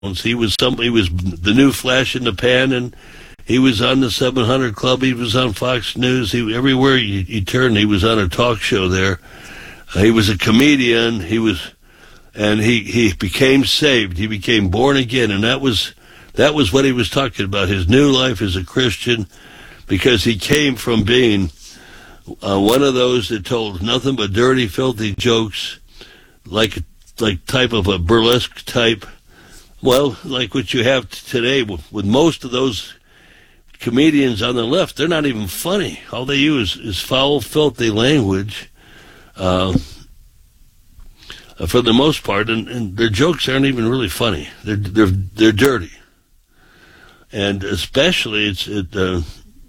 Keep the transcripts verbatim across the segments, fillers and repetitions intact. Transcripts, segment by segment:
He was some. He was the new flash in the pan, and he was on the seven hundred Club. He was on Fox News. He everywhere you, you turned, he was on a talk show there. Uh, he was a comedian. He was, and he he became saved. He became born again, and that was that was what he was talking about. His new life as a Christian, because he came from being uh, one of those that told nothing but dirty, filthy jokes, like like type of a burlesque type. Well, like what you have today with, with most of those comedians on the left, they're not even funny. All they use is foul, filthy language, uh, for the most part, and, and their jokes aren't even really funny. They're they're they're dirty, and especially it's it. Uh,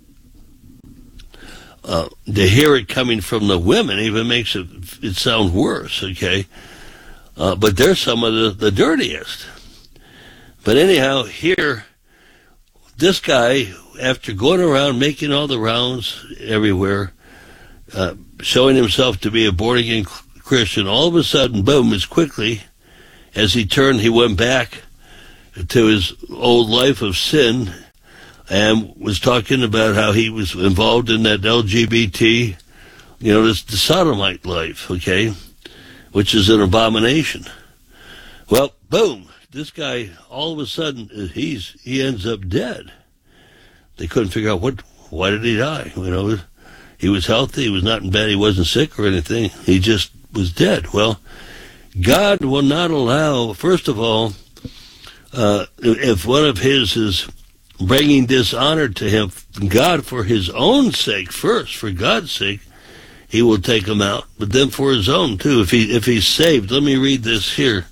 uh, to hear it coming from the women even makes it it sound worse. Okay, uh, but they're some of the, the dirtiest. But anyhow, here, this guy, after going around making all the rounds everywhere, uh, showing himself to be a born-again Christian, all of a sudden, boom, as quickly as he turned, he went back to his old life of sin and was talking about how he was involved in that L G B T, you know, this the sodomite life, okay, which is an abomination. Well, boom. This guy, all of a sudden, he's he ends up dead. They couldn't figure out what, why did he die? You know, he was healthy, he was not in bed, he wasn't sick or anything. He just was dead. Well, God will not allow. First of all, uh, if one of his is bringing dishonor to him, God, for his own sake first, for God's sake, he will take him out. But then for his own too, if he if he's saved. Let me read this here.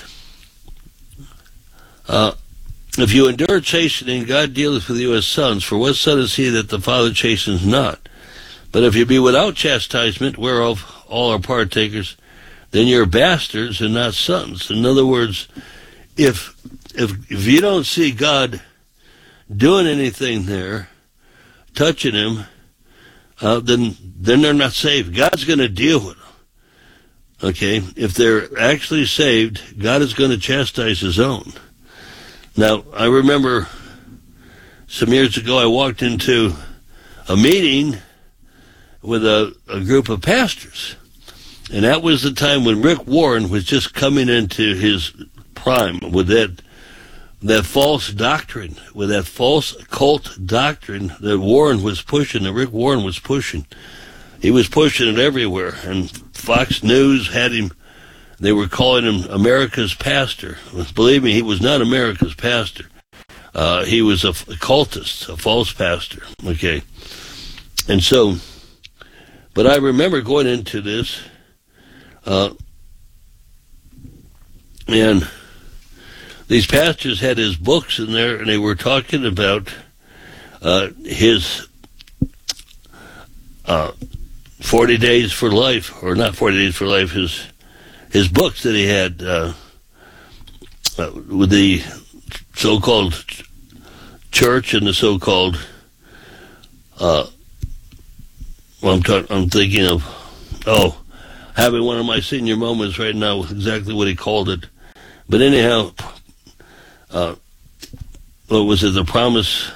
Uh, if you endure chastening, God dealeth with you as sons. For what son is he that the Father chastens not? But if you be without chastisement, whereof all are partakers, then you're bastards and not sons. In other words, if if if you don't see God doing anything there, touching him, uh, then then they're not saved. God's going to deal with them. Okay, if they're actually saved, God is going to chastise his own. Now, I remember some years ago I walked into a meeting with a, a group of pastors, and that was the time when Rick Warren was just coming into his prime with that that false doctrine, with that false cult doctrine that Warren was pushing, that Rick Warren was pushing. He was pushing it everywhere, and Fox News had him. They were calling him America's pastor. Believe me, he was not America's pastor. Uh, he was a, a cultist, a false pastor. Okay. And so, but I remember going into this, uh, and these pastors had his books in there, and they were talking about uh, his uh, forty days for life, or not forty days for life, his his books that he had uh, uh, with the so-called church and the so-called, uh, well, I'm, talk- I'm thinking of, oh, having one of my senior moments right now with exactly what he called it. But anyhow, uh, what was it, the promise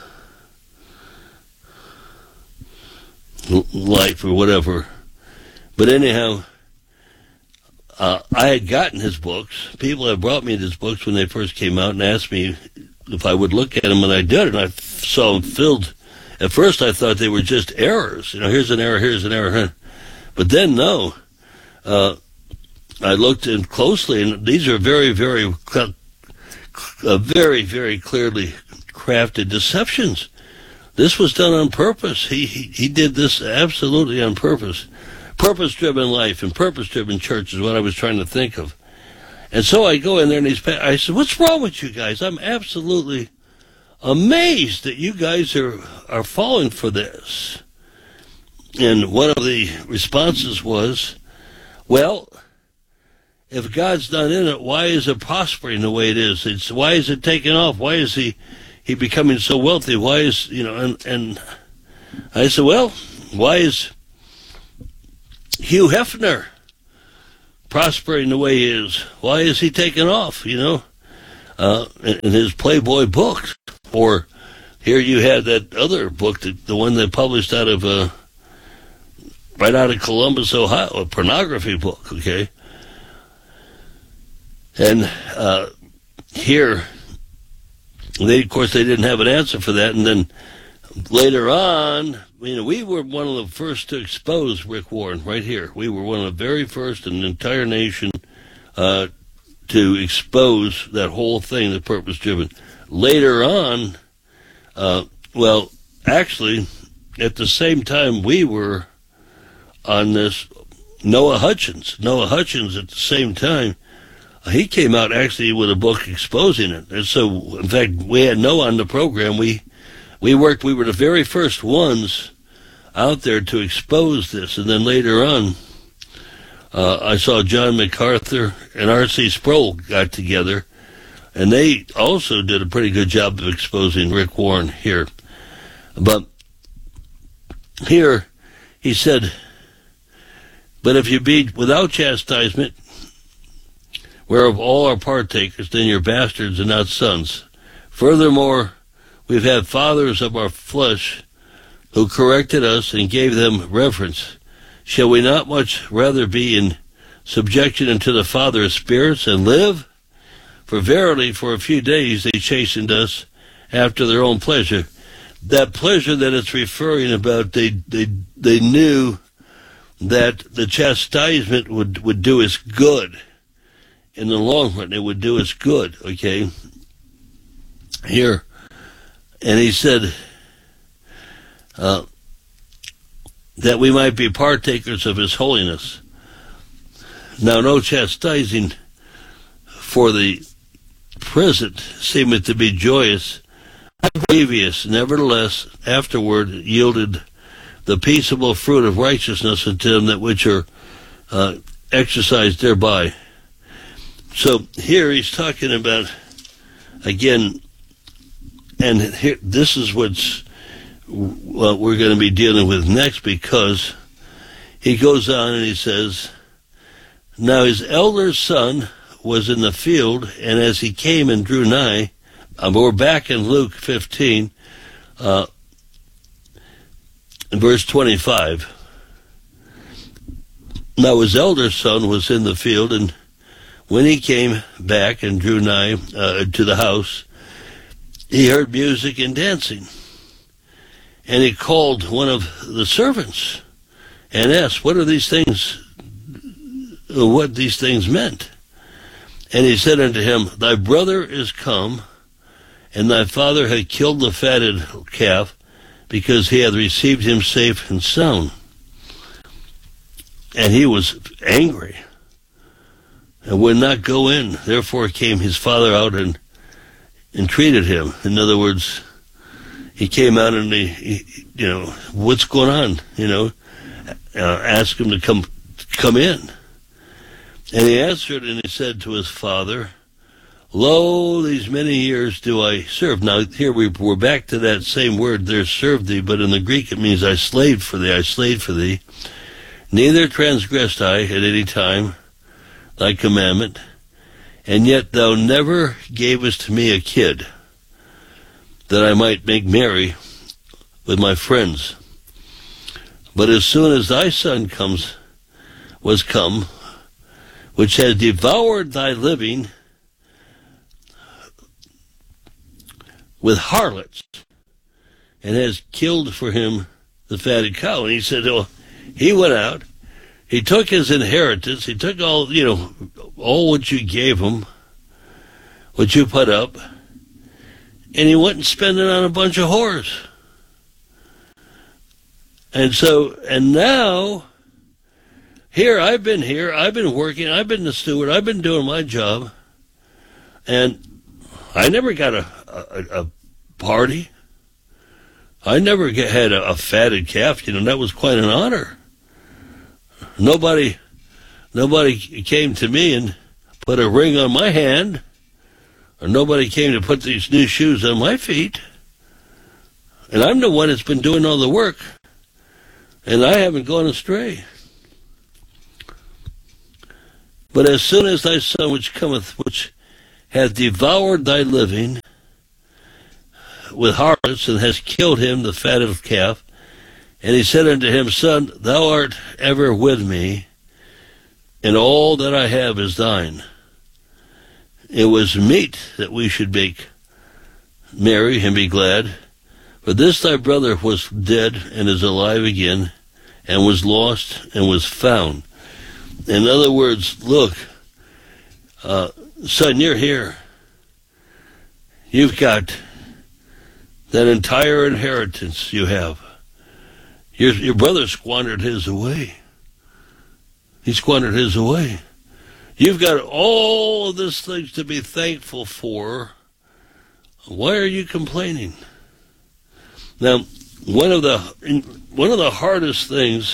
life or whatever. But anyhow, uh, I had gotten his books. People had brought me his books when they first came out and asked me if I would look at them, and I did, and I saw them filled. At first I thought they were just errors. You know, here's an error, here's an error. But then, no. Uh, I looked in closely, and these are very, very, uh, very, very clearly crafted deceptions. This was done on purpose. He, he, he did this absolutely on purpose. Purpose-driven life and purpose-driven church is what I was trying to think of. And so I go in there, and these, I said, what's wrong with you guys? I'm absolutely amazed that you guys are, are falling for this. And one of the responses was, well, if God's not in it, why is it prospering the way it is? It's, why is it taking off? Why is he, he becoming so wealthy? Why is, you know, and, and I said, well, why is Hugh Hefner prospering the way he is? Why is he taking off, you know? uh, in, in his Playboy books. Or here you had that other book, that, the one they published out of, uh, right out of Columbus, Ohio, a pornography book, okay? And uh, here, they, of course, they didn't have an answer for that. And then later on, you know, we were one of the first to expose Rick Warren right here. We were one of the very first in the entire nation uh, to expose that whole thing, the purpose-driven. Later on, uh, well, actually, at the same time we were on this, Noah Hutchins, Noah Hutchins at the same time, he came out actually with a book exposing it. And so, in fact, we had Noah on the program. We we worked, we were the very first ones out there to expose this. And then later on, uh, I saw John MacArthur and R C Sproul got together, and they also did a pretty good job of exposing Rick Warren here. But here, he said, but if you be without chastisement, whereof all are partakers, then you're bastards and not sons. Furthermore, we've had fathers of our flesh who corrected us and gave them reverence. Shall we not much rather be in subjection unto the Father of spirits and live? For verily, for a few days they chastened us after their own pleasure. That pleasure that it's referring about, they they they knew that the chastisement would, would do us good. In the long run, it would do us good, okay? Here, and he said uh, that we might be partakers of his holiness. Now, no chastising for the present seemeth to be joyous, grievous, nevertheless, afterward yielded the peaceable fruit of righteousness unto them that which are uh, exercised thereby. So here he's talking about, again, and here, this is what's what we're going to be dealing with next, because he goes on and he says, now his elder son was in the field, and as he came and drew nigh, uh, we're back in Luke fifteen, uh, in verse twenty-five. Now his elder son was in the field, and when he came back and drew nigh uh, to the house, he heard music and dancing. And he called one of the servants and asked, what are these things, what these things meant? And he said unto him, thy brother is come, and thy father had killed the fatted calf, because he had received him safe and sound. And he was angry, and would not go in. Therefore came his father out and entreated him. In other words, he came out and he, he you know, what's going on? You know, uh, asked him to come come in. And he answered and he said to his father, lo, these many years do I serve. Now here we, we're back to that same word there, serve thee, but in the Greek it means I slaved for thee, I slaved for thee. Neither transgressed I at any time thy commandment, and yet thou never gavest me a kid, that I might make merry with my friends. But as soon as thy son comes, was come, which has devoured thy living with harlots, and has killed for him the fatted cow. And he said, oh, he went out, he took his inheritance, he took all, you know, all what you gave him, what you put up, and he went and spent it on a bunch of whores. And so, and now, here, I've been here, I've been working, I've been the steward, I've been doing my job, and I never got a, a, a party. I never get, had a, a fatted calf, you know, that was quite an honor. Nobody, nobody came to me and put a ring on my hand, or nobody came to put these new shoes on my feet. And I'm the one that's been doing all the work, and I haven't gone astray. But as soon as thy son which cometh, which hath devoured thy living with harlots, and hast killed him the fatted calf. And he said unto him, Son, thou art ever with me, and all that I have is thine. It was meet that we should make merry and be glad. For this thy brother was dead and is alive again, and was lost and was found. In other words, look, uh, son, you're here. You've got that entire inheritance you have. Your, your brother squandered his away. He squandered his away. You've got all of these things to be thankful for. Why are you complaining? Now, one of the one of the hardest things,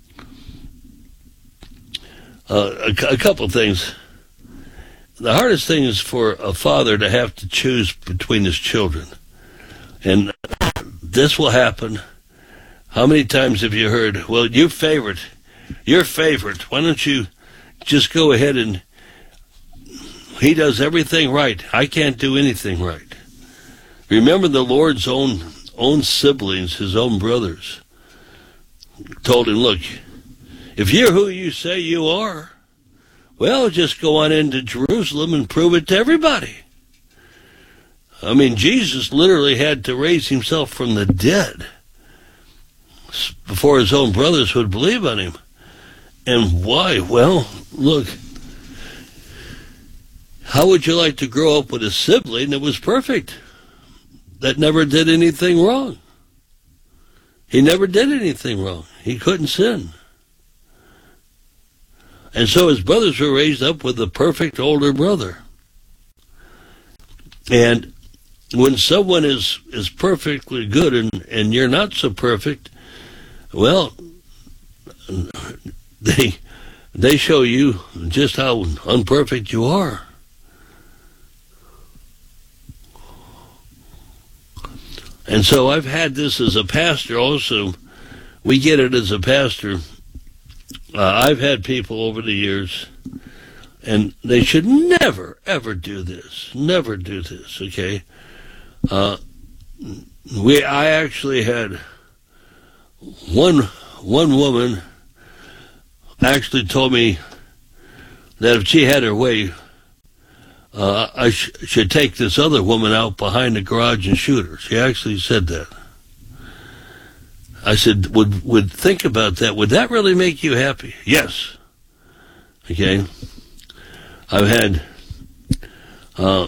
uh, a, a couple things. The hardest thing is for a father to have to choose between his children, and this will happen. How many times have you heard, well, your favorite, your favorite, why don't you just go ahead and, he does everything right. I can't do anything right. Remember the Lord's own own siblings, his own brothers, told him, look, if you're who you say you are, well, just go on into Jerusalem and prove it to everybody. I mean, Jesus literally had to raise himself from the dead before his own brothers would believe on him. And why? Well, look, how would you like to grow up with a sibling that was perfect, that never did anything wrong? He never did anything wrong. He couldn't sin. And so his brothers were raised up with a perfect older brother. And when someone is, is perfectly good and, and you're not so perfect, well, they they show you just how unperfect you are. And so I've had this as a pastor also. We get it as a pastor. Uh, I've had people over the years, and they should never, ever do this. Never do this, okay? Uh, we, I actually had one, one woman actually told me that if she had her way, uh, I sh- should take this other woman out behind the garage and shoot her. She actually said that. I said, would would think about that. Would that really make you happy? Yes. Okay. I've had, uh,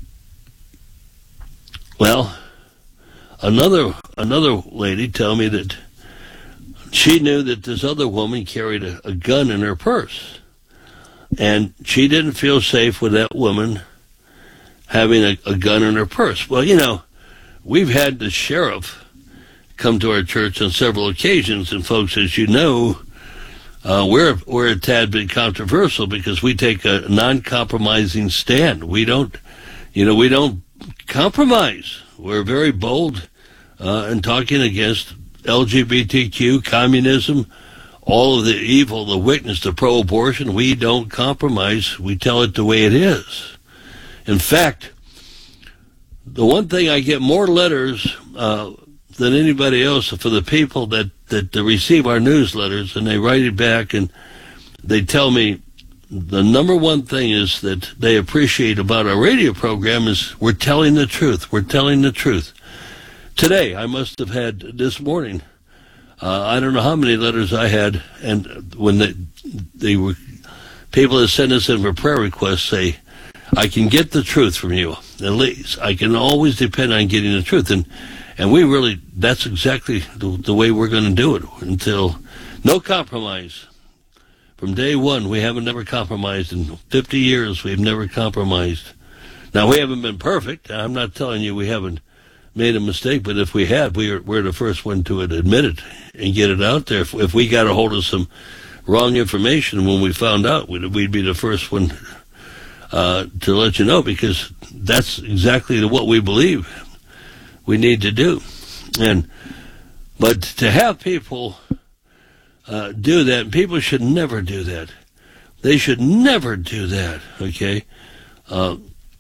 well, another another lady tell me that she knew that this other woman carried a, a gun in her purse, and she didn't feel safe with that woman having a, a gun in her purse. Well, you know, we've had the sheriff come to our church on several occasions, and folks, as you know, uh, we're we're a tad bit controversial because we take a non-compromising stand. We don't, you know, we don't compromise. We're very bold uh, in talking against L G B T Q, communism, all of the evil, the wickedness, the pro-abortion. We don't compromise. We tell it the way it is. In fact, the one thing I get more letters uh, than anybody else for the people that, that receive our newsletters, and they write it back and they tell me the number one thing is that they appreciate about our radio program is we're telling the truth. We're telling the truth. Today, I must have had this morning, uh, I don't know how many letters I had, and when they, they were, people that send us in for prayer requests say, I can get the truth from you. At least I can always depend on getting the truth. And and we really, that's exactly the, the way we're going to do it until no compromise. From day one, we haven't never compromised. In fifty years, we've never compromised. Now, we haven't been perfect. I'm not telling you we haven't made a mistake, but if we had, we are, we're the first one to admit it and get it out there. If, if we got a hold of some wrong information when we found out, we'd, we'd be the first one uh, to let you know, because that's exactly what we believe we need to do. And but to have people uh, do that, people should never do that. They should never do that, okay? Uh,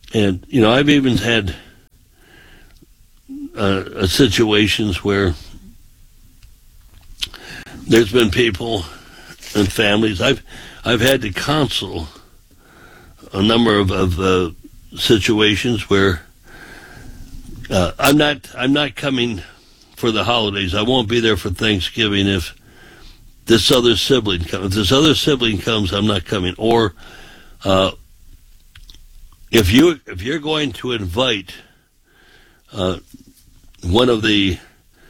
And, you know, I've even had uh, situations where there's been people and families. I've I've had to counsel a number of, of uh, situations where uh, I'm not I'm not coming for the holidays. I won't be there for Thanksgiving if this other sibling comes. If this other sibling comes, I'm not coming. Or uh, if you if you're going to invite uh, one of the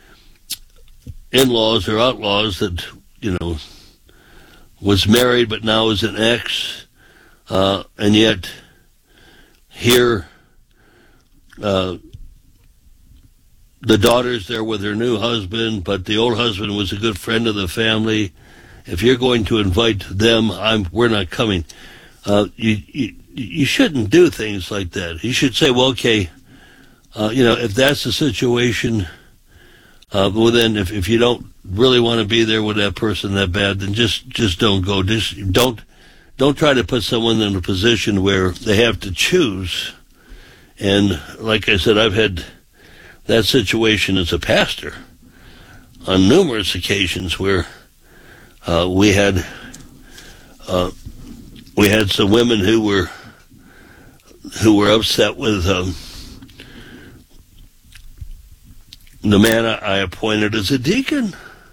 in-laws or outlaws that, you know, was married but now is an ex, uh, and yet here uh, the daughter's there with her new husband, but the old husband was a good friend of the family. If you're going to invite them, I'm we're not coming. Uh, you, you you shouldn't do things like that. You should say, well, okay, uh, you know, if that's the situation. Uh, well, then, if, if you don't really want to be there with that person that bad, then just, just don't go. Just don't don't try to put someone in a position where they have to choose. And like I said, I've had that situation as a pastor on numerous occasions where uh, we had uh, we had some women who were who were upset with. Um, The man I appointed as a deacon.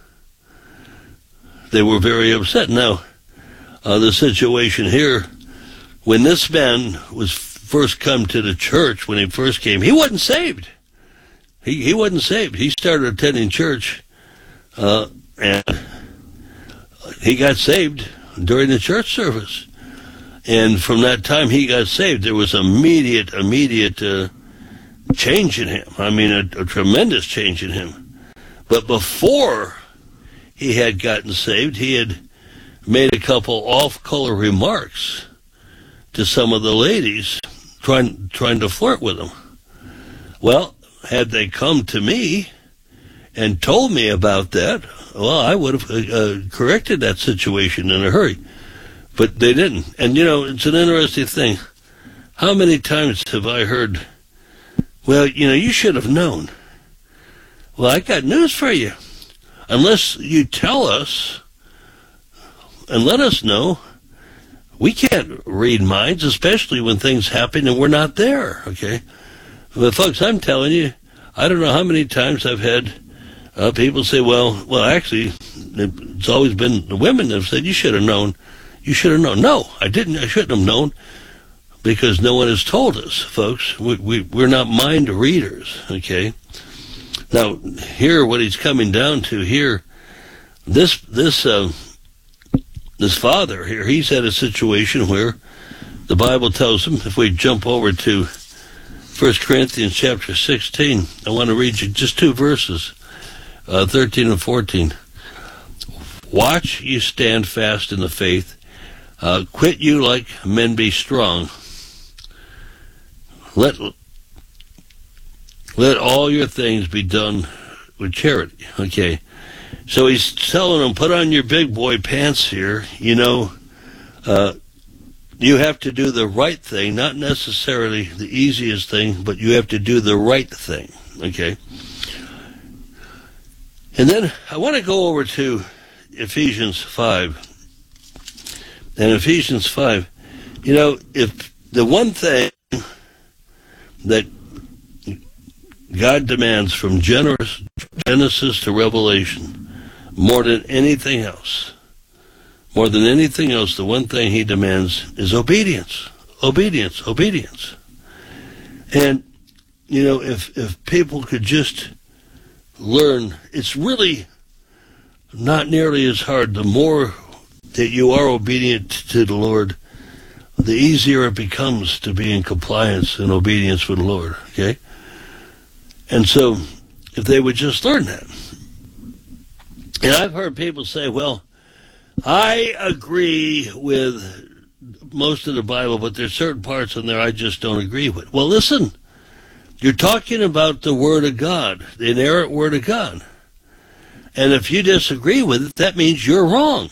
They were very upset. Now, uh, the situation here, when this man was first come to the church, when he first came, he wasn't saved. He he wasn't saved. He started attending church, uh, and he got saved during the church service. And from that time he got saved, there was immediate, immediate uh, change in him. I mean, a, a tremendous change in him. But before he had gotten saved, he had made a couple off-color remarks to some of the ladies trying trying to flirt with him. Well, had they come to me and told me about that, well, I would have uh, corrected that situation in a hurry. But they didn't. And, you know, it's an interesting thing. How many times have I heard, well, you know, you should have known. Well, I got news for you. Unless you tell us and let us know, we can't read minds, especially when things happen and we're not there, okay? But, folks, I'm telling you, I don't know how many times I've had uh, people say, well, well, actually, it's always been the women that have said, you should have known. You should have known. No, I didn't. I shouldn't have known. Because no one has told us, folks. We, we, we're not mind readers, okay? Now, here, what he's coming down to here, this this uh, this father here, he's had a situation where the Bible tells him, if we jump over to First Corinthians chapter sixteen, I want to read you just two verses, uh, thirteen and fourteen. Watch you stand fast in the faith. Uh, quit you like men be strong. Let let all your things be done with charity. Okay, so he's telling them, put on your big boy pants here. You know, uh, you have to do the right thing, not necessarily the easiest thing, but you have to do the right thing. Okay, and then I want to go over to Ephesians five. And Ephesians five, you know, if the one thing that God demands from Genesis to Revelation, more than anything else, more than anything else, the one thing he demands is obedience, obedience, obedience. And, you know, if, if people could just learn, it's really not nearly as hard. The more that you are obedient to the Lord, the easier it becomes to be in compliance and obedience with the Lord, okay? And so, if they would just learn that. And I've heard people say, well, I agree with most of the Bible, but there's certain parts in there I just don't agree with. Well, listen, you're talking about the Word of God, the inerrant Word of God. And if you disagree with it, that means you're wrong.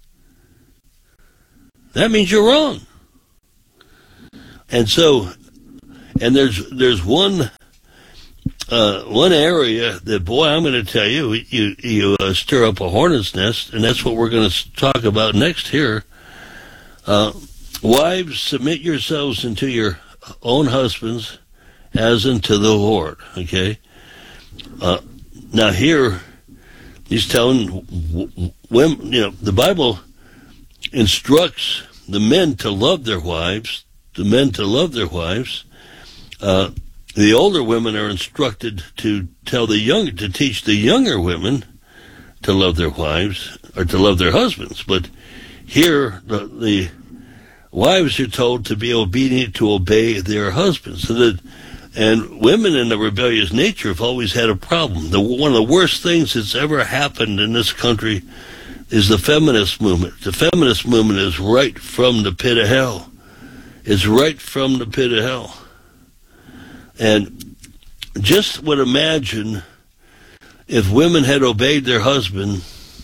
That means you're wrong. And so, And there's there's one uh, one area that, boy, I'm going to tell you, you you uh, stir up a hornet's nest, and that's what we're going to talk about next here. Uh, wives, submit yourselves unto your own husbands as unto the Lord. Okay. Uh, now here, he's telling women, you know, the Bible instructs the men to love their wives, the men to love their wives. Uh, the older women are instructed to tell the young, to teach the younger women to love their wives or to love their husbands. But here, the, the wives are told to be obedient, to obey their husbands. So that, and women in a rebellious nature have always had a problem. The, one of the worst things that's ever happened in this country is the feminist movement. The feminist movement is right from the pit of hell. It's right from the pit of hell. And just would imagine if women had obeyed their husband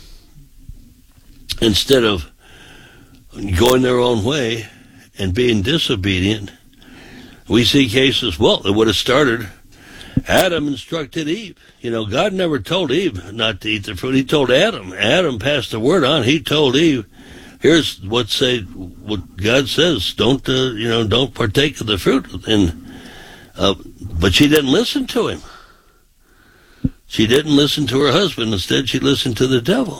instead of going their own way and being disobedient. We see cases, well, it would have started, Adam instructed Eve. You know, God never told Eve not to eat the fruit. He told Adam. Adam passed the word on. He told Eve, here's what say, what God says, don't, uh, you know, don't partake of the fruit. And, uh, but she didn't listen to him. She didn't listen to her husband. Instead, she listened to the devil.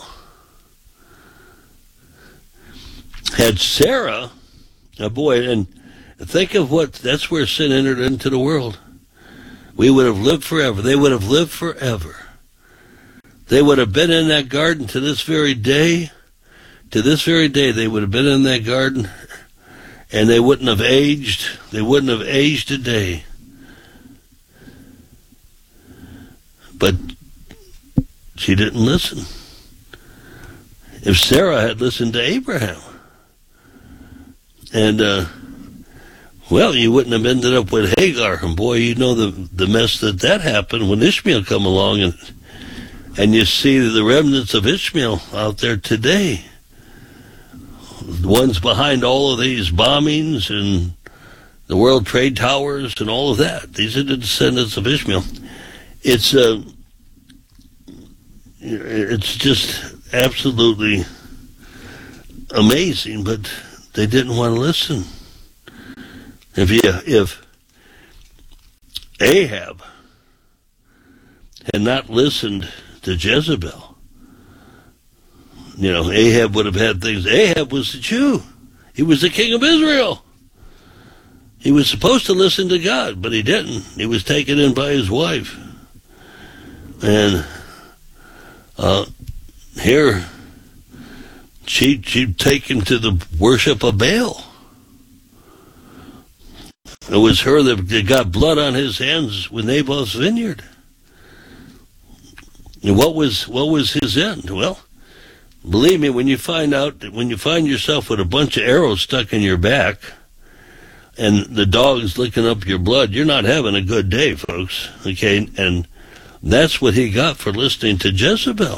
Had Sarah, a boy, and think of what, that's where sin entered into the world. We would have lived forever. They would have lived forever. They would have been in that garden to this very day. To this very day, they would have been in that garden, and they wouldn't have aged. They wouldn't have aged a day. But she didn't listen. If Sarah had listened to Abraham, and, uh, well, you wouldn't have ended up with Hagar. And boy, you know the the mess that that happened when Ishmael come along, and and you see the remnants of Ishmael out there today. The ones behind all of these bombings and the World Trade Towers and all of that. These are the descendants of Ishmael. It's uh, it's just absolutely amazing, but they didn't want to listen. If you, if Ahab had not listened to Jezebel, you know, Ahab would have had things. Ahab was the Jew. He was the king of Israel. He was supposed to listen to God, but he didn't. He was taken in by his wife. And uh, here, she, she'd taken to the worship of Baal. It was her that got blood on his hands with Naboth's vineyard. And what was what was his end? Well, believe me, when you find out that when you find yourself with a bunch of arrows stuck in your back and the dog's licking up your blood, you're not having a good day, folks. Okay, and that's what he got for listening to Jezebel.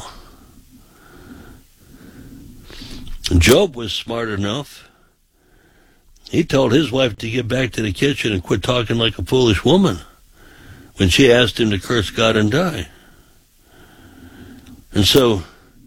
Job was smart enough. He told his wife to get back to the kitchen and quit talking like a foolish woman when she asked him to curse God and die. And so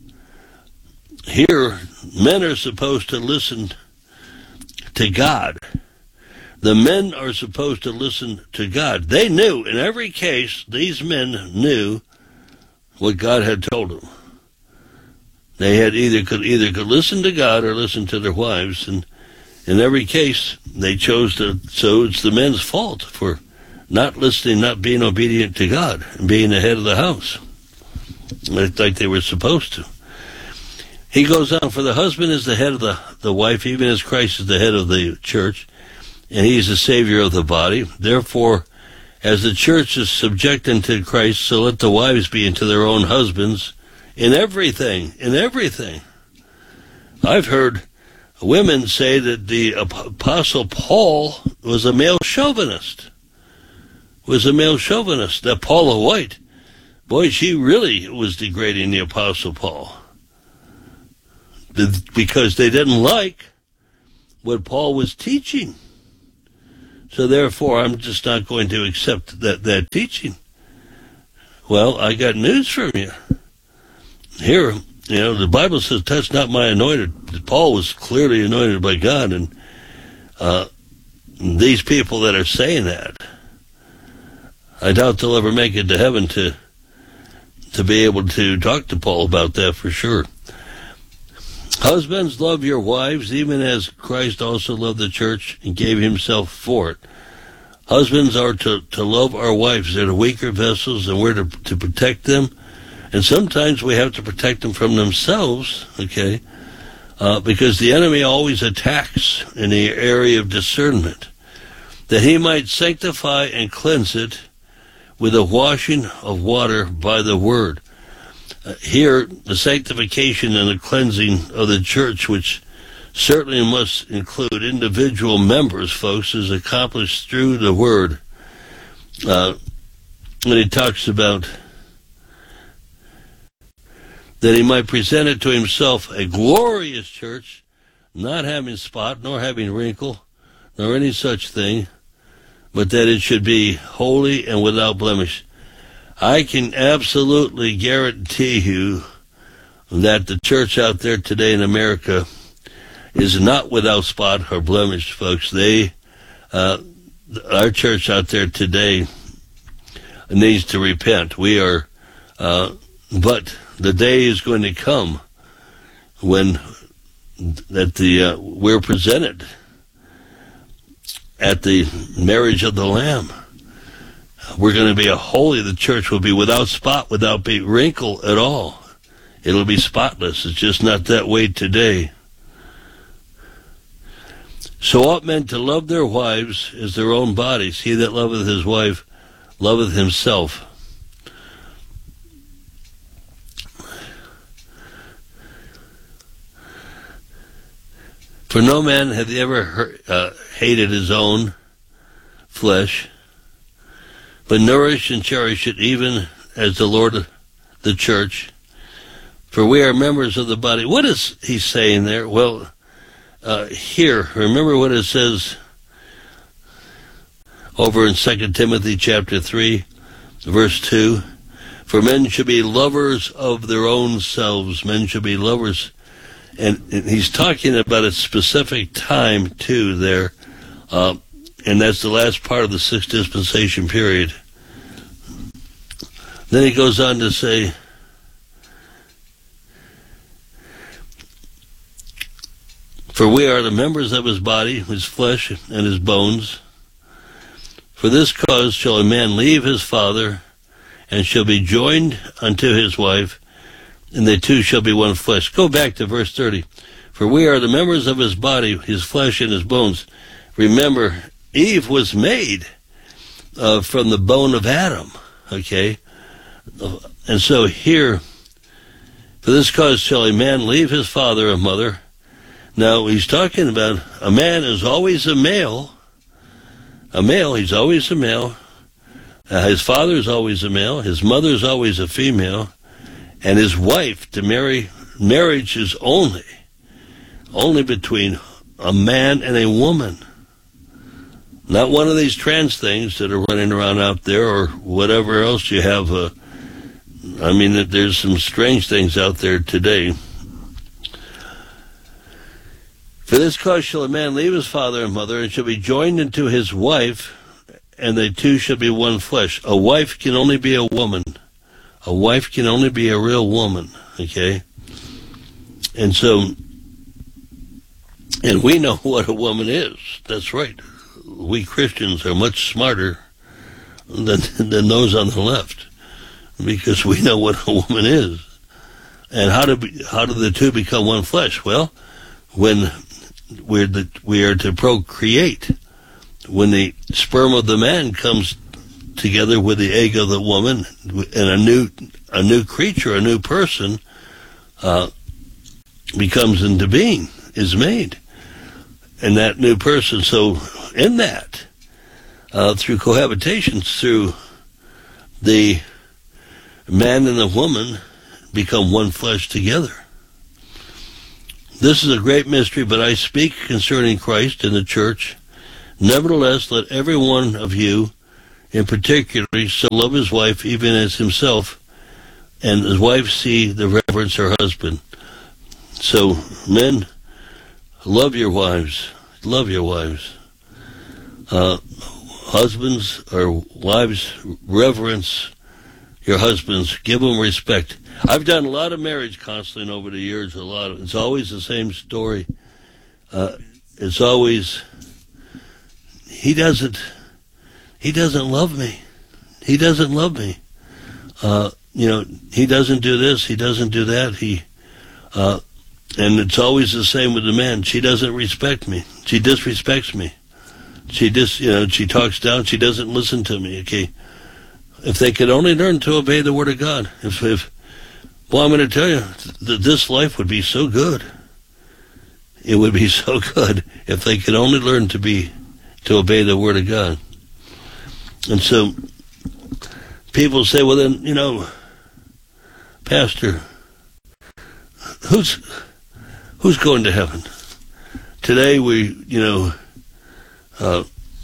here, men are supposed to listen to God. The men are supposed to listen to God. They knew, in every case, these men knew what God had told them. They had either could either could listen to God or listen to their wives, and in every case, they chose to, so it's the men's fault for not listening, not being obedient to God, and being the head of the house, like they were supposed to. He goes on, for the husband is the head of the, the wife, even as Christ is the head of the church, and he is the Savior of the body. Therefore, as the church is subject unto Christ, so let the wives be unto their own husbands in everything, in everything. I've heard women say that the Apostle Paul was a male chauvinist. Was a male chauvinist. That Paula White, boy, she really was degrading the Apostle Paul. Because they didn't like what Paul was teaching. so therefore I'm just not going to accept that, that teaching. Well, I got news from you. Here, you know, the Bible says, touch not my anointed. Paul was clearly anointed by God, and uh, these people that are saying that, I doubt they'll ever make it to heaven to to be able to talk to Paul about that for sure. Husbands, love your wives, even as Christ also loved the church and gave himself for it. Husbands are to, to love our wives. They're the weaker vessels, and we're to, to protect them. And sometimes we have to protect them from themselves, okay, uh, because the enemy always attacks in the area of discernment, that he might sanctify and cleanse it with a washing of water by the word. Uh, here, the sanctification and the cleansing of the church, which certainly must include individual members, folks, is accomplished through the word. Uh, when he talks about that he might present it to himself a glorious church, not having spot, nor having wrinkle, nor any such thing, but that it should be holy and without blemish. I can absolutely guarantee you that the church out there today in America is not without spot or blemish, folks. They, uh, our church out there today needs to repent. We are, uh, but the day is going to come when that the uh, we're presented at the marriage of the Lamb. We're going to be a holy, the church will be without spot, without be wrinkle at all. It'll be spotless. It's just not that way today. So ought men to love their wives as their own bodies. He that loveth his wife loveth himself. For no man hath ever hurt, uh, hated his own flesh, but nourish and cherish it, even as the Lord the church. For we are members of the body. What is he saying there? Well, uh, here, remember what it says over in Second Timothy chapter three, verse two. For men should be lovers of their own selves. Men should be lovers. And, and he's talking about a specific time, too, there. Uh, and that's the last part of the sixth dispensation period. Then he goes on to say, for we are the members of his body, his flesh and his bones. For this cause shall a man leave his father, and shall be joined unto his wife, and they two shall be one flesh. Go back to verse thirty. For we are the members of his body, his flesh and his bones. Remember, Eve was made uh, from the bone of Adam, okay? And so here, for this cause shall a man leave his father and mother. Now, he's talking about a man is always a male. A male, he's always a male. Uh, his father is always a male. His mother is always a female. And his wife, to marry, marriage is only, only between a man and a woman. Not one of these trans things that are running around out there or whatever else you have. Uh, I mean, there's some strange things out there today. For this cause shall a man leave his father and mother, and shall be joined unto his wife, and they two shall be one flesh. A wife can only be a woman. A wife can only be a real woman, okay? And so, and we know what a woman is. That's right. We Christians are much smarter than, than those on the left, because we know what a woman is. And how do, be, how do the two become one flesh? Well, when we're the, we are to procreate, when the sperm of the man comes together with the egg of the woman, and a new a new creature, a new person uh, becomes into being, is made. And that new person, so in that, uh, through cohabitation, through the man and the woman become one flesh together. This is a great mystery, but I speak concerning Christ and the church, Nevertheless, let every one of you in particular so love his wife even as himself, and his wife see the reverence her husband. So, men, love your wives. Love your wives. Uh, husbands or wives, reverence your husbands. Give them respect. I've done a lot of marriage counseling over the years. A lot of, it's always the same story. Uh, it's always, he doesn't, he doesn't love me. He doesn't love me. Uh, you know, he doesn't do this. He doesn't do that. He, uh, and it's always the same with the man. She doesn't respect me. She disrespects me. She dis, you know, she talks down. She doesn't listen to me. Okay. If they could only learn to obey the word of God, if, if, well, I'm going to tell you that this life would be so good. It would be so good if they could only learn to be, to obey the word of God. And so, people say, well then, you know, Pastor, who's, who's going to heaven? Today we, you know, uh,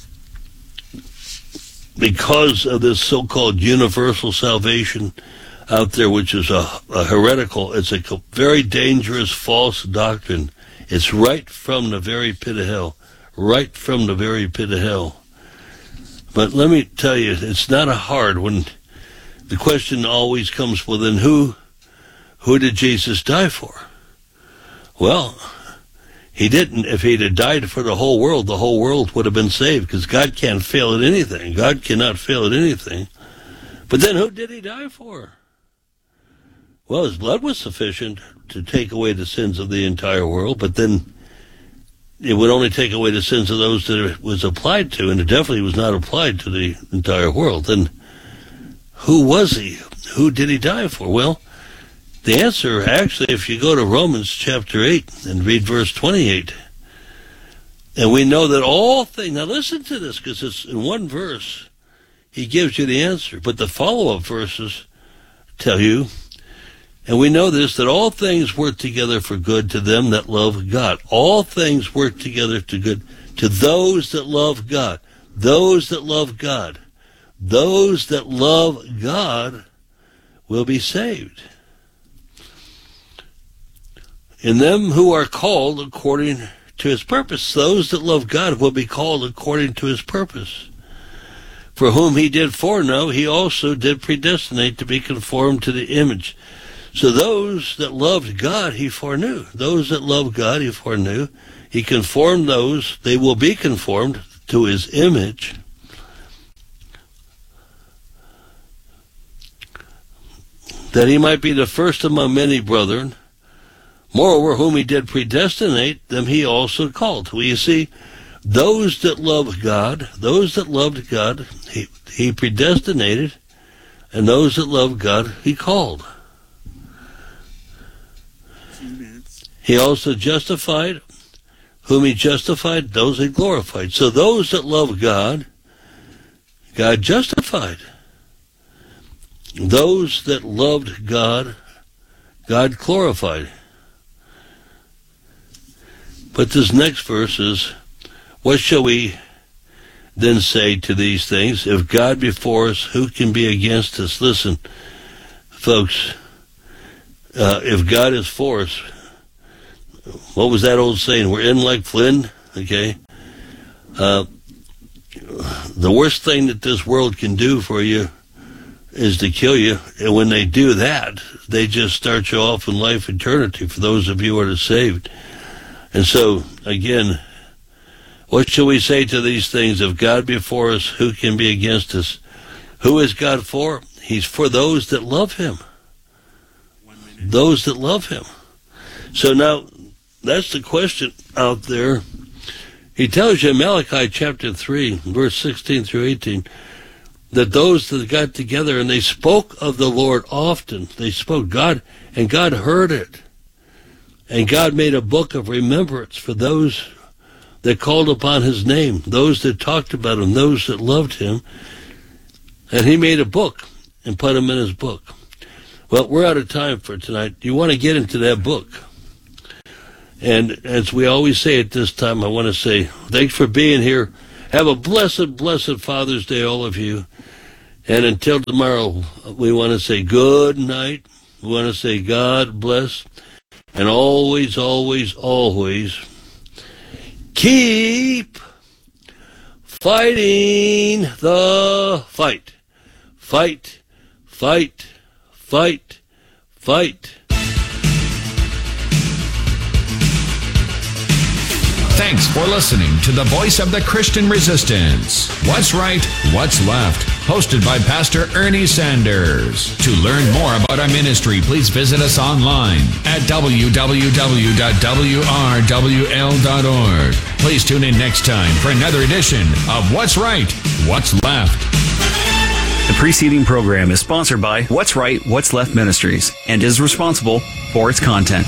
because of this so-called universal salvation out there, which is a, a heretical, it's a very dangerous false doctrine. It's right from the very pit of hell. Right from the very pit of hell. But let me tell you, it's not a hard when the question always comes, well then who, who did Jesus die for? Well, he didn't. If he'd have died for the whole world, the whole world would have been saved, because God can't fail at anything. God cannot fail at anything. But then who did he die for? Well, his blood was sufficient to take away the sins of the entire world, but then it would only take away the sins of those that it was applied to, and it definitely was not applied to the entire world. Then who was he? Who did he die for? Well, the answer, actually, if you go to Romans chapter eight and read verse twenty-eight, and we know that all things, now listen to this, because it's in one verse, he gives you the answer, but the follow-up verses tell you, and we know this, that all things work together for good to them that love God. All things work together to good to those that love God. Those that love God. Those that love God will be saved. In them who are called according to his purpose. Those that love God will be called according to his purpose. For whom he did foreknow, he also did predestinate to be conformed to the image. So those that loved God, he foreknew. Those that loved God, he foreknew. He conformed those, they will be conformed to his image. That he might be the first among many brethren. Moreover, whom he did predestinate, them he also called. Well, you see, those that loved God, those that loved God, he, he predestinated, and those that loved God, he called. He also justified, whom he justified, those he glorified. So those that love God, God justified. Those that loved God, God glorified. But this next verse is, what shall we then say to these things? If God be for us, who can be against us? Listen, folks, uh, if God is for us, what was that old saying? We're in like Flynn, okay? Uh, the worst thing that this world can do for you is to kill you. And when they do that, they just start you off in life eternity for those of you who are saved. And so, again, what shall we say to these things? If God be for us, who can be against us? Who is God for? He's for those that love him. Those that love him. So now, that's the question out there. He tells you in Malachi chapter three, verse sixteen through eighteen, that those that got together and they spoke of the Lord often, they spoke God, and God heard it. And God made a book of remembrance for those that called upon his name, those that talked about him, those that loved him. And he made a book and put them in his book. Well, we're out of time for tonight. You want to get into that book. And as we always say at this time, I want to say thanks for being here. Have a blessed, blessed Father's Day, all of you. And until tomorrow, we want to say good night. We want to say God bless. And always, always, always keep fighting the fight. Fight, fight, fight, fight. Thanks for listening to the voice of the Christian Resistance. What's Right, What's Left? Hosted by Pastor Ernie Sanders. To learn more about our ministry, please visit us online at w w w dot w r w l dot org. Please tune in next time for another edition of What's Right, What's Left. The preceding program is sponsored by What's Right, What's Left Ministries and is responsible for its content.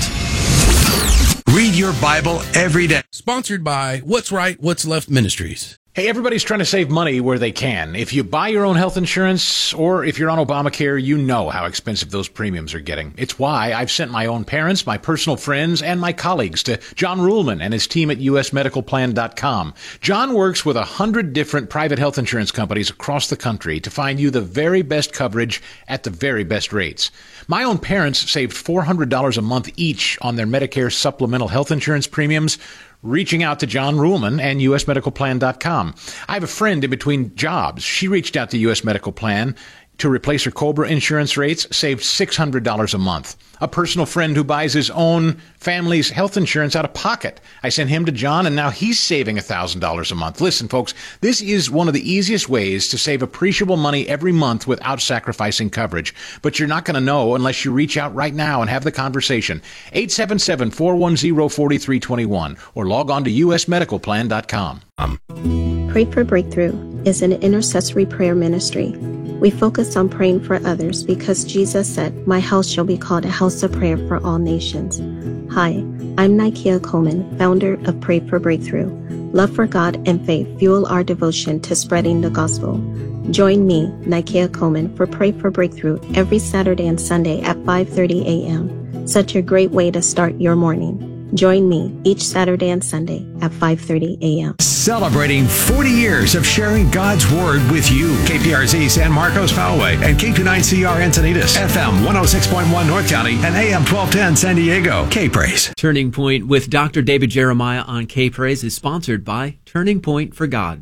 Read your Bible every day. Sponsored by What's Right, What's Left Ministries. Hey, everybody's trying to save money where they can. If you buy your own health insurance or if you're on Obamacare, you know how expensive those premiums are getting. It's why I've sent my own parents, my personal friends, and my colleagues to John Ruhlman and his team at U S medical plan dot com. John works with a hundred different private health insurance companies across the country to find you the very best coverage at the very best rates. My own parents saved four hundred dollars a month each on their Medicare supplemental health insurance premiums, reaching out to John Ruhlman and U S medical plan dot com. I have a friend in between jobs. She reached out to U S Medical Plan to replace her COBRA insurance rates, saved six hundred dollars a month. A personal friend who buys his own family's health insurance out of pocket. I sent him to John, and now he's saving one thousand dollars a month. Listen, folks, this is one of the easiest ways to save appreciable money every month without sacrificing coverage. But you're not going to know unless you reach out right now and have the conversation. eight seven seven, four one zero, four three two one or log on to U S medical plan dot com. Pray for Breakthrough is an intercessory prayer ministry. We focus on praying for others because Jesus said, "My house shall be called a house of prayer for all nations." Hi, I'm Nikia Coleman, founder of Pray for Breakthrough. Love for God and faith fuel our devotion to spreading the gospel. Join me, Nikia Coleman, for Pray for Breakthrough every Saturday and Sunday at five thirty a.m. Such a great way to start your morning. Join me each Saturday and Sunday at five thirty a.m. Celebrating forty years of sharing God's Word with you. K P R Z San Marcos Poway and K two nine C R Encinitas, F M one oh six point one North County and A M twelve ten San Diego. K-Praise. Turning Point with Doctor David Jeremiah on K-Praise is sponsored by Turning Point for God.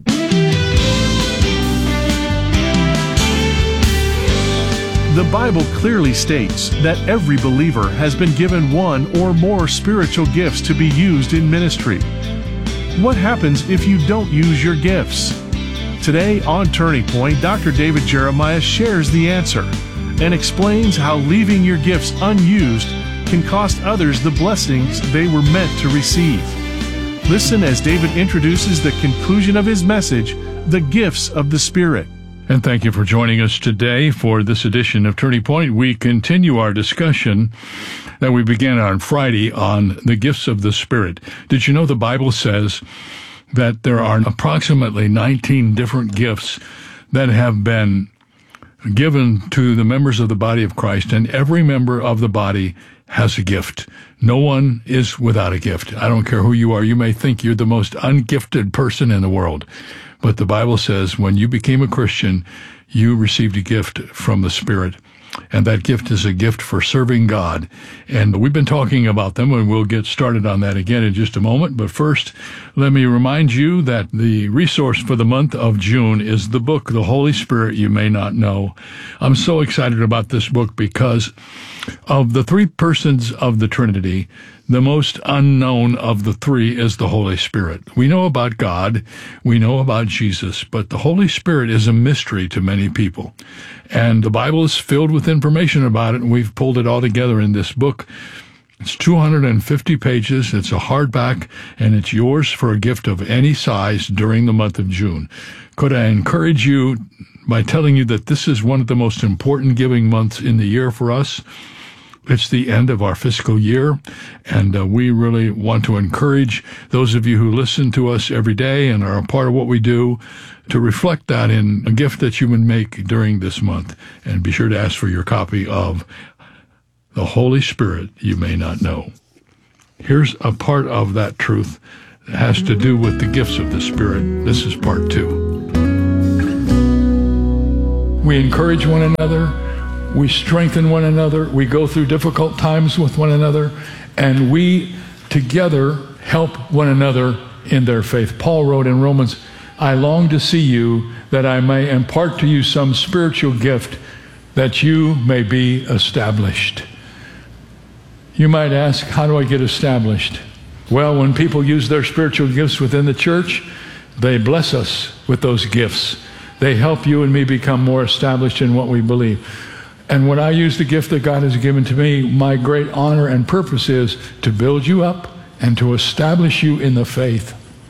The Bible clearly states that every believer has been given one or more spiritual gifts to be used in ministry. What happens if you don't use your gifts? Today on Turning Point, Doctor David Jeremiah shares the answer and explains how leaving your gifts unused can cost others the blessings they were meant to receive. Listen as David introduces the conclusion of his message, The Gifts of the Spirit. And thank you for joining us today for this edition of Turning Point. We continue our discussion that we began on Friday on the gifts of the Spirit. Did you know the Bible says that there are approximately nineteen different gifts that have been given to the members of the body of Christ, and every member of the body has a gift. No one is without a gift. I don't care who you are. You may think you're the most ungifted person in the world. But the Bible says when you became a Christian, you received a gift from the Spirit. And that gift is a gift for serving God. And we've been talking about them, and we'll get started on that again in just a moment. But first, let me remind you that the resource for the month of June is the book, The Holy Spirit You May Not Know. I'm so excited about this book because of the three persons of the Trinity, the most unknown of the three is the Holy Spirit. We know about God, we know about Jesus, but the Holy Spirit is a mystery to many people. And the Bible is filled with information about it, and we've pulled it all together in this book. It's two hundred fifty pages, it's a hardback, and it's yours for a gift of any size during the month of June. Could I encourage you by telling you that this is one of the most important giving months in the year for us? It's the end of our fiscal year, and uh, we really want to encourage those of you who listen to us every day and are a part of what we do to reflect that in a gift that you would make during this month. And be sure to ask for your copy of The Holy Spirit You May Not Know. Here's a part of that truth has to do with the gifts of the Spirit. This is part two. We encourage one another. We strengthen one another. We go through difficult times with one another. And we together help one another in their faith. Paul wrote in Romans, I long to see you that I may impart to you some spiritual gift that you may be established. You might ask, how do I get established? Well, when people use their spiritual gifts within the church, they bless us with those gifts. They help you and me become more established in what we believe. And when I use the gift that God has given to me, my great honor and purpose is to build you up and to establish you in the faith.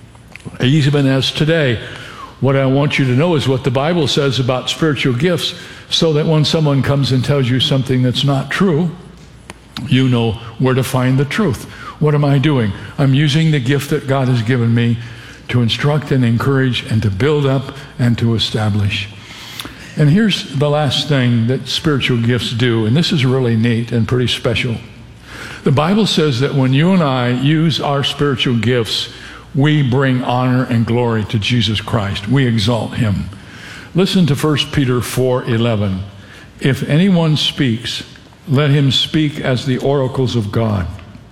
Even as today, what I want you to know is what the Bible says about spiritual gifts, so that when someone comes and tells you something that's not true, you know where to find the truth. What am I doing? I'm using the gift that God has given me to instruct and encourage and to build up and to establish. And here's the last thing that spiritual gifts do, and this is really neat and pretty special. The Bible says that when you and I use our spiritual gifts, we bring honor and glory to Jesus Christ. We exalt him. Listen to First Peter four eleven. If anyone speaks, let him speak as the oracles of God.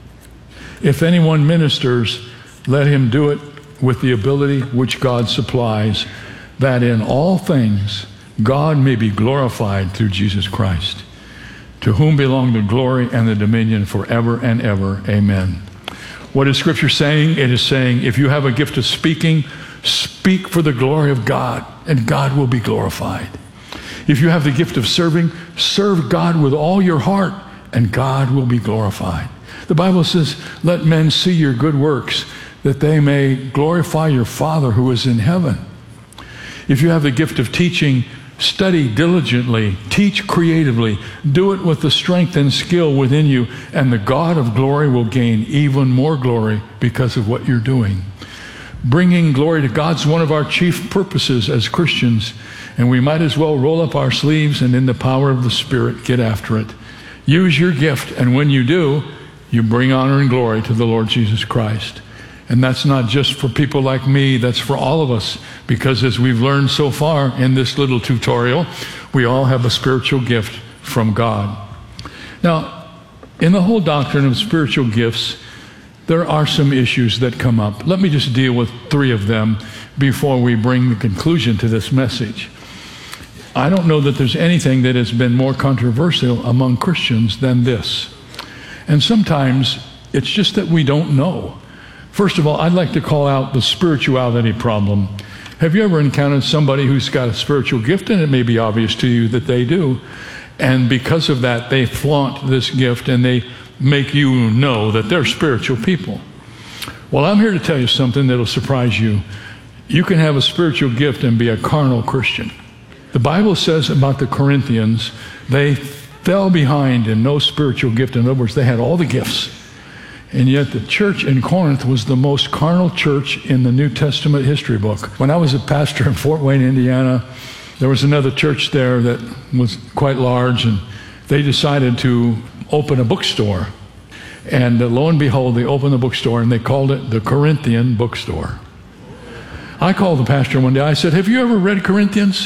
If anyone ministers, let him do it with the ability which God supplies, that in all things God may be glorified through Jesus Christ, to whom belong the glory and the dominion forever and ever. Amen. What is Scripture saying? It is saying, if you have a gift of speaking, speak for the glory of God, and God will be glorified. If you have the gift of serving, serve God with all your heart, and God will be glorified. The Bible says, let men see your good works, that they may glorify your Father who is in heaven. If you have the gift of teaching, study diligently, teach creatively, do it with the strength and skill within you, and the God of glory will gain even more glory because of what you're doing. Bringing glory to God's one of our chief purposes as Christians, and we might as well roll up our sleeves and in the power of the Spirit get after it. Use your gift, and when you do, you bring honor and glory to the Lord Jesus Christ. And that's not just for people like me, that's for all of us, because as we've learned so far in this little tutorial, we all have a spiritual gift from God. Now, in the whole doctrine of spiritual gifts, there are some issues that come up. Let me just deal with three of them before we bring the conclusion to this message. I don't know that there's anything that has been more controversial among Christians than this. And sometimes it's just that we don't know. First of all, I'd like to call out the spirituality problem. Have you ever encountered somebody who's got a spiritual gift, and it may be obvious to you that they do, and because of that, they flaunt this gift and they make you know that they're spiritual people? Well, I'm here to tell you something that'll surprise you. You can have a spiritual gift and be a carnal Christian. The Bible says about the Corinthians, they fell behind in no spiritual gift. In other words, they had all the gifts. And yet the church in Corinth was the most carnal church in the New Testament history book. When I was a pastor in Fort Wayne, Indiana, there was another church there that was quite large, and they decided to open a bookstore. And uh, lo and behold, they opened the bookstore, and they called it the Corinthian Bookstore. I called the pastor one day. I said, have you ever read Corinthians?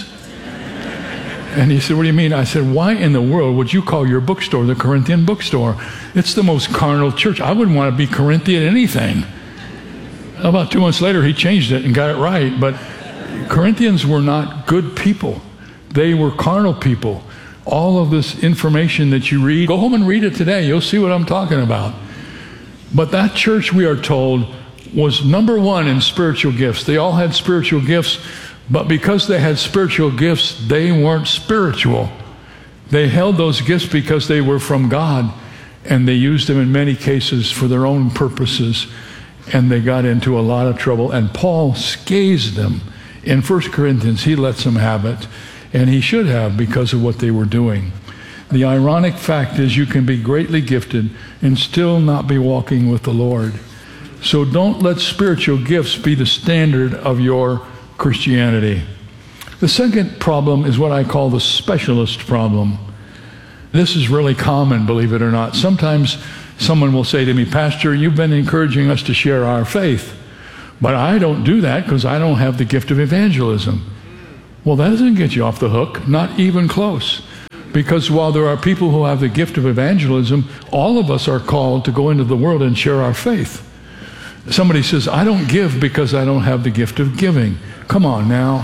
And he said, what do you mean? I said, why in the world would you call your bookstore the Corinthian Bookstore? It's the most carnal church. I wouldn't want to be Corinthian anything. About two months later, he changed it and got it right. But Corinthians were not good people. They were carnal people. All of this information that you read, go home and read it today. You'll see what I'm talking about. But that church, we are told, was number one in spiritual gifts. They all had spiritual gifts. But because they had spiritual gifts, they weren't spiritual. They held those gifts because they were from God, and they used them in many cases for their own purposes, and they got into a lot of trouble. And Paul scathes them. In First Corinthians, he lets them have it, and he should have because of what they were doing. The ironic fact is you can be greatly gifted and still not be walking with the Lord. So don't let spiritual gifts be the standard of your Christianity. The second problem is what I call the specialist problem. This is really common, believe it or not. Sometimes someone will say to me, Pastor, you've been encouraging us to share our faith. But I don't do that because I don't have the gift of evangelism. Well, that doesn't get you off the hook, not even close. Because while there are people who have the gift of evangelism, all of us are called to go into the world and share our faith. Somebody says, I don't give because I don't have the gift of giving. Come on now.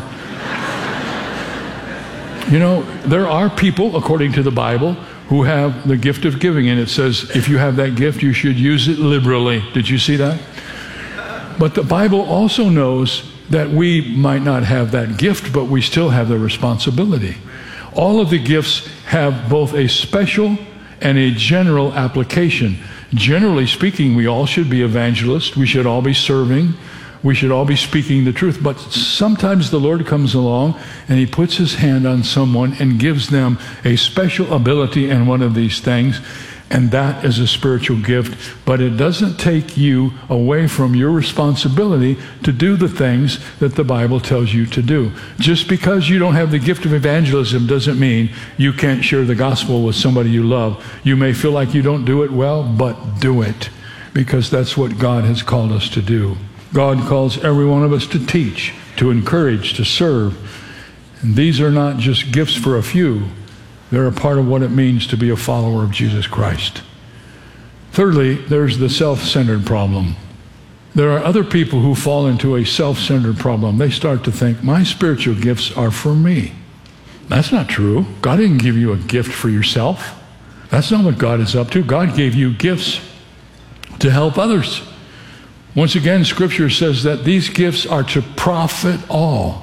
You know, there are people, according to the Bible, who have the gift of giving. And it says, if you have that gift, you should use it liberally. Did you see that? But the Bible also knows that we might not have that gift, but we still have the responsibility. All of the gifts have both a special and a general application. Generally speaking, we all should be evangelists. We should all be serving. We should all be speaking the truth. But sometimes the Lord comes along and he puts his hand on someone and gives them a special ability in one of these things. And that is a spiritual gift. But it doesn't take you away from your responsibility to do the things that the Bible tells you to do. Just because you don't have the gift of evangelism doesn't mean you can't share the gospel with somebody you love. You may feel like you don't do it well, but do it. Because that's what God has called us to do. God calls every one of us to teach, to encourage, to serve. And these are not just gifts for a few. They're a part of what it means to be a follower of Jesus Christ. Thirdly, there's the self-centered problem. There are other people who fall into a self-centered problem. They start to think, my spiritual gifts are for me. That's not true. God didn't give you a gift for yourself. That's not what God is up to. God gave you gifts to help others. Once again, Scripture says that these gifts are to profit all.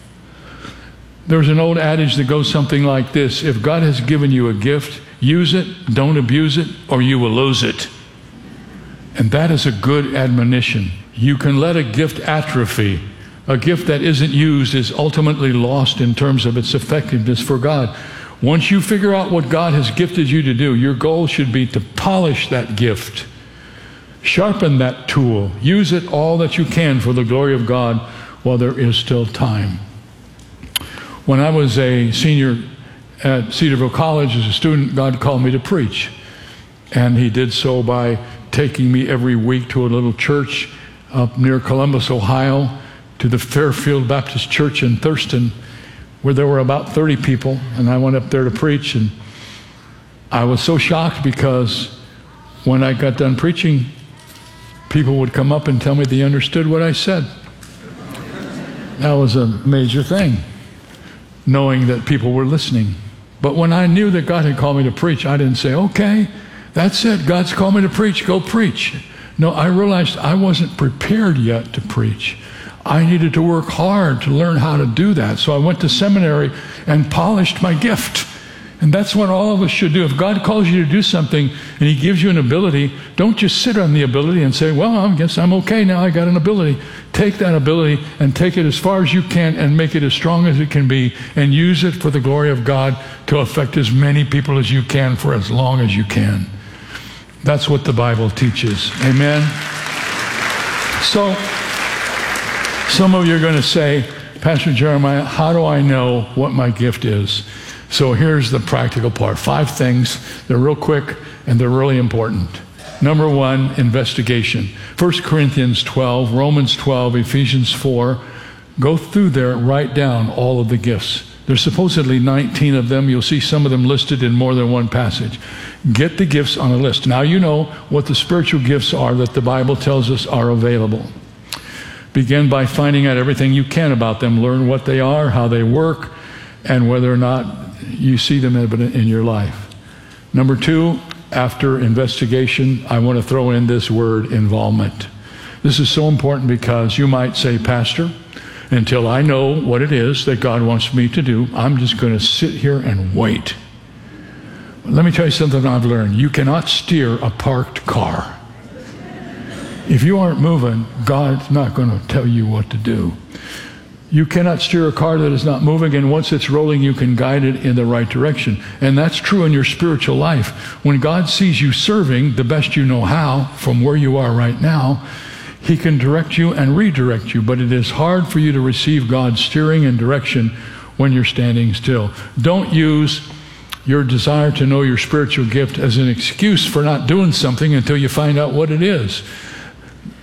There's an old adage that goes something like this: if God has given you a gift, use it, don't abuse it, or you will lose it. And that is a good admonition. You can let a gift atrophy. A gift that isn't used is ultimately lost in terms of its effectiveness for God. Once you figure out what God has gifted you to do, your goal should be to polish that gift. Sharpen that tool. Use it all that you can for the glory of God while there is still time. When I was a senior at Cedarville College as a student, God called me to preach. And he did so by taking me every week to a little church up near Columbus, Ohio, to the Fairfield Baptist Church in Thurston, where there were about thirty people. And I went up there to preach. And I was so shocked because when I got done preaching, people would come up and tell me they understood what I said. That was a major thing, knowing that people were listening. But when I knew that God had called me to preach, I didn't say, okay, that's it. God's called me to preach. Go preach. No, I realized I wasn't prepared yet to preach. I needed to work hard to learn how to do that. So I went to seminary and polished my gift. And that's what all of us should do. If God calls you to do something and he gives you an ability, don't just sit on the ability and say, well, I guess I'm okay now, I got an ability. Take that ability and take it as far as you can and make it as strong as it can be and use it for the glory of God to affect as many people as you can for as long as you can. That's what the Bible teaches. Amen? So, some of you are going to say, Pastor Jeremiah, how do I know what my gift is? So here's the practical part. Five things. They're real quick and they're really important. Number one, investigation. First Corinthians twelve, Romans twelve, Ephesians four. Go through there, write down all of the gifts. There's supposedly nineteen of them. You'll see some of them listed in more than one passage. Get the gifts on a list. Now you know what the spiritual gifts are that the Bible tells us are available. Begin by finding out everything you can about them. Learn what they are, how they work, and whether or not you see them evident in your life. Number two, after investigation, I want to throw in this word, involvement. This is so important because you might say, Pastor, until I know what it is that God wants me to do, I'm just going to sit here and wait. Let me tell you something I've learned. You cannot steer a parked car. If you aren't moving, God's not going to tell you what to do. You cannot steer a car that is not moving, and once it's rolling, you can guide it in the right direction. And that's true in your spiritual life. When God sees you serving the best you know how from where you are right now, he can direct you and redirect you, but it is hard for you to receive God's steering and direction when you're standing still. Don't use your desire to know your spiritual gift as an excuse for not doing something until you find out what it is.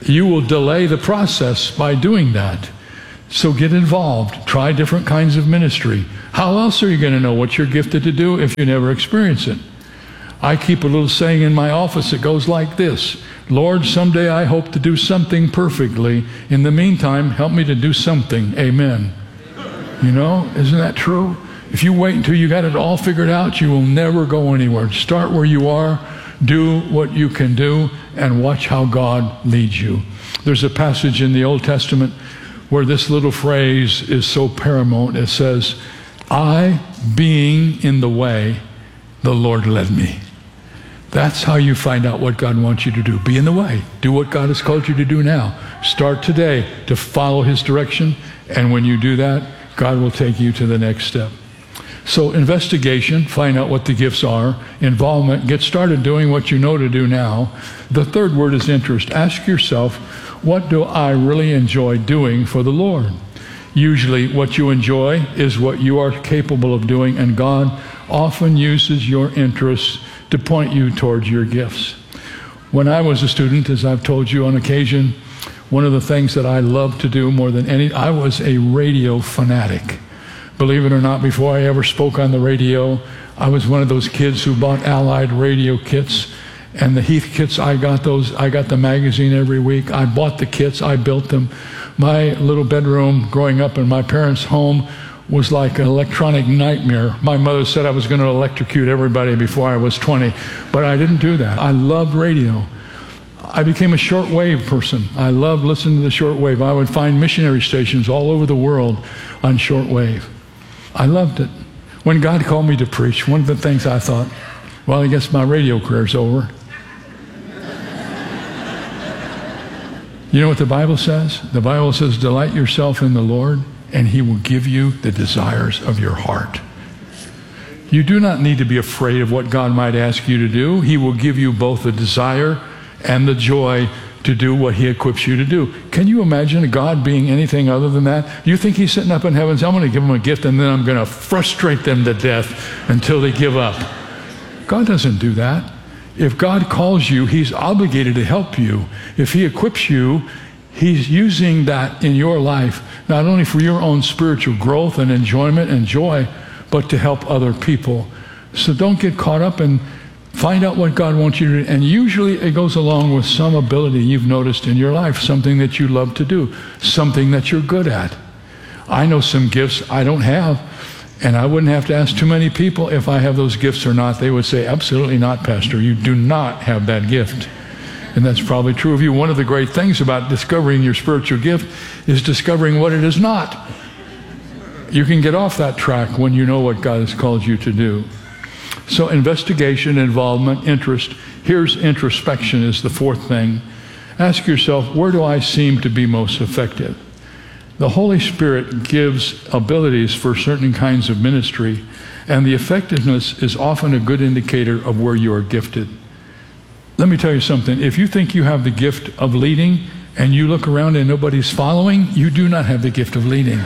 you will delay the process by doing that. So get involved. Try different kinds of ministry. How else are you going to know what you're gifted to do if you never experience it? I keep a little saying in my office that goes like this: Lord, someday I hope to do something perfectly. In the meantime, help me to do something. Amen. You know, isn't that true? If you wait until you got it all figured out, you will never go anywhere. Start where you are, do what you can do, and watch how God leads you. There's a passage in the Old Testament where this little phrase is so paramount. It says, I being in the way, the Lord led me. That's how you find out what God wants you to do. Be in the way. Do what God has called you to do now. Start today to follow His direction, and when you do that, God will take you to the next step. So investigation, find out what the gifts are. Involvement, get started doing what you know to do now. The third word is interest. Ask yourself, what do I really enjoy doing for the Lord? Usually what you enjoy is what you are capable of doing, and God often uses your interests to point you towards your gifts. When I was a student, as I've told you on occasion, one of the things that I loved to do more than any, I was a radio fanatic. Believe it or not, before I ever spoke on the radio, I was one of those kids who bought Allied radio kits. And the Heath kits, I got those. I got the magazine every week. I bought the kits. I built them. My little bedroom growing up in my parents' home was like an electronic nightmare. My mother said I was going to electrocute everybody before I was twenty, but I didn't do that. I loved radio. I became a shortwave person. I loved listening to the shortwave. I would find missionary stations all over the world on shortwave. I loved it. When God called me to preach, one of the things I thought, well, I guess my radio career's over. You know what the Bible says? The Bible says, delight yourself in the Lord, and He will give you the desires of your heart. You do not need to be afraid of what God might ask you to do. He will give you both the desire and the joy to do what He equips you to do. Can you imagine God being anything other than that? You think He's sitting up in heaven and saying, I'm going to give them a gift and then I'm going to frustrate them to death until they give up? God doesn't do that. If God calls you, He's obligated to help you. If He equips you, He's using that in your life, not only for your own spiritual growth and enjoyment and joy, but to help other people. So don't get caught up and find out what God wants you to do. And usually it goes along with some ability you've noticed in your life, something that you love to do, something that you're good at. I know some gifts I don't have, and I wouldn't have to ask too many people if I have those gifts or not. They would say, absolutely not, Pastor. You do not have that gift. And that's probably true of you. One of the great things about discovering your spiritual gift is discovering what it is not. You can get off that track when you know what God has called you to do. So investigation, involvement, interest. Here's introspection is the fourth thing. Ask yourself, where do I seem to be most effective? The Holy Spirit gives abilities for certain kinds of ministry, and the effectiveness is often a good indicator of where you are gifted. Let me tell you something. If you think you have the gift of leading and you look around and nobody's following, you do not have the gift of leading.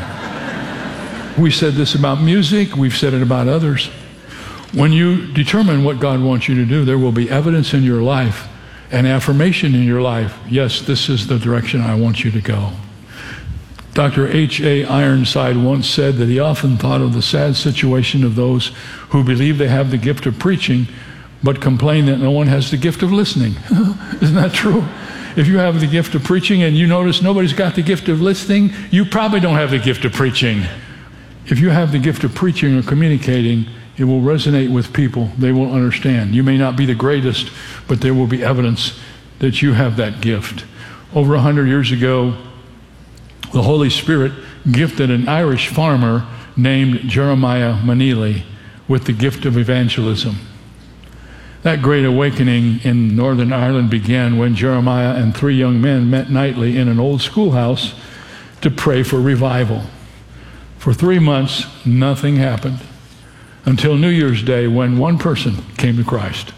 We said this about music. We've said it about others. When you determine what God wants you to do, there will be evidence in your life and affirmation in your life. Yes, this is the direction I want you to go. Doctor H A Ironside once said that he often thought of the sad situation of those who believe they have the gift of preaching, but complain that no one has the gift of listening. Isn't that true? If you have the gift of preaching and you notice nobody's got the gift of listening, you probably don't have the gift of preaching. If you have the gift of preaching or communicating, it will resonate with people. They will understand. You may not be the greatest, but there will be evidence that you have that gift. Over a hundred years ago, the Holy Spirit gifted an Irish farmer named Jeremiah Manili with the gift of evangelism. That great awakening in Northern Ireland began when Jeremiah and three young men met nightly in an old schoolhouse to pray for revival. For three months, nothing happened until New Year's Day when one person came to Christ.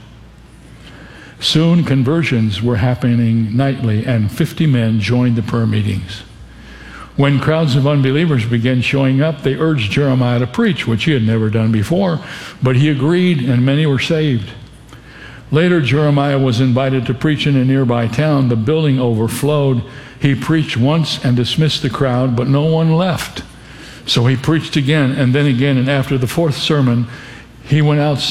Soon conversions were happening nightly and fifty men joined the prayer meetings. When crowds of unbelievers began showing up, they urged Jeremiah to preach, which he had never done before, but he agreed and many were saved. Later, Jeremiah was invited to preach in a nearby town. The building overflowed. He preached once and dismissed the crowd, but no one left. So he preached again and then again, and after the fourth sermon, he went outside.